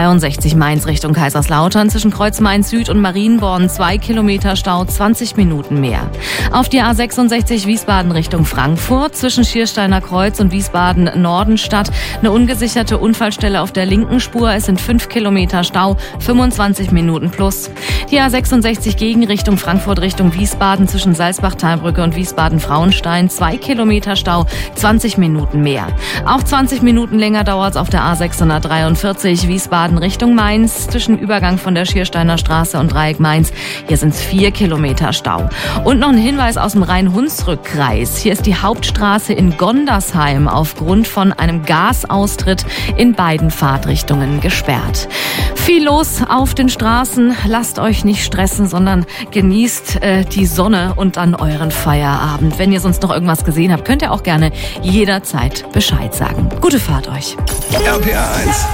63 Mainz Richtung Kaiserslautern zwischen Kreuz Mainz Süd und Marienborn 2 Kilometer Stau, 20 Minuten mehr. Auf die A66 Wiesbaden Richtung Frankfurt zwischen Schiersteiner Kreuz und Wiesbaden Nordenstadt eine ungesicherte Unfallstelle auf der linken Spur. Es sind 5 Kilometer Stau, 25 Minuten plus. Die A66 Gegenrichtung Frankfurt Richtung Wiesbaden zwischen Salzbach-Talbrücke und Wiesbaden-Frauenstein 2 Kilometer Stau, 20 Minuten mehr. Auch 20 Minuten länger dauert es auf der A643 Wiesbaden Richtung Mainz zwischen Übergang von der Schiersteiner Straße und Dreieck Mainz. Hier sind es 4 Kilometer Stau. Und noch ein Hinweis aus dem Rhein-Hunsrück-Kreis. Hier ist die Hauptstraße in Gondersheim aufgrund von einem Gasaustritt in beiden Fahrtrichtungen gesperrt. Viel los auf den Straßen. Lasst euch nicht stressen, sondern genießt die Sonne und dann euren Feierabend. Wenn ihr sonst noch irgendwas gesehen habt, könnt ihr auch gerne jederzeit Bescheid sagen. Gute Fahrt euch. RPR 1.